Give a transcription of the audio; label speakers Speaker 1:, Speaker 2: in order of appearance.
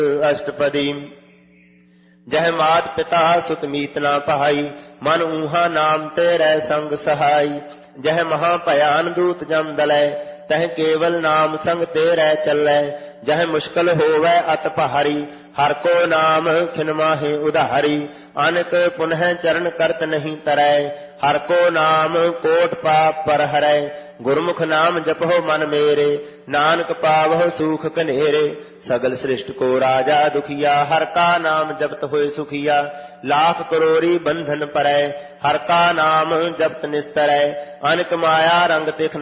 Speaker 1: अष्टपदी। जह मात पिता सुत मीत ना पहाई, मन ऊहा नाम तेरै संग सहाई। जह महा भयान दूत जम दलै, तह केवल नाम संग तेरै चलै। जह मुश्किल होवै अत पहारी, हर को नाम खिन माहे उधारी। अनक पुनः चरण करत नहीं तरै, हर को नाम कोट पाप पर हरै। गुरमुख नाम जपहो मन मेरे, नानक पावहो सुख कनेरे। सगल सृष्टि को राजा दुखिया, हर का नाम जपत होए सुखिया। लाख करोड़ी बंधन परै, हर का नाम जपत निस्तरै। अनक माया रंग तिख